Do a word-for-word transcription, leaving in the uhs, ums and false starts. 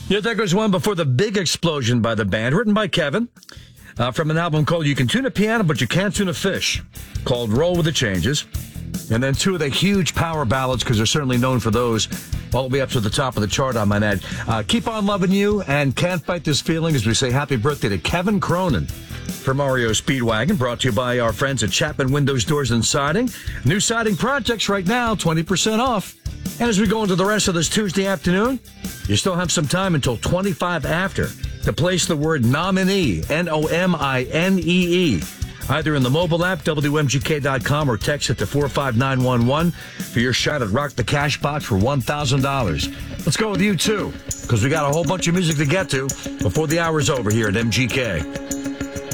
Yeah, that goes one before the Big Explosion by the band, written by Kevin, uh, from an album called You Can Tune a Piano, But You Can't Tune a Fish, called Roll With the Changes. And then two of the huge power ballads, because they're certainly known for those, all the way up to the top of the chart on my net. Uh, Keep On Loving You and Can't Fight This Feeling as we say happy birthday to Kevin Cronin from Mario Speedwagon, brought to you by our friends at Chapman Windows, Doors, and Siding. New siding projects right now, twenty percent off. And as we go into the rest of this Tuesday afternoon, you still have some time until twenty-five after to place the word nominee, N O M I N E E, either in the mobile app, W M G K dot com, or text it to four five nine one one for your shot at Rock the Cash Box for one thousand dollars. Let's go with you, too, because we got a whole bunch of music to get to before the hour's over here at M G K.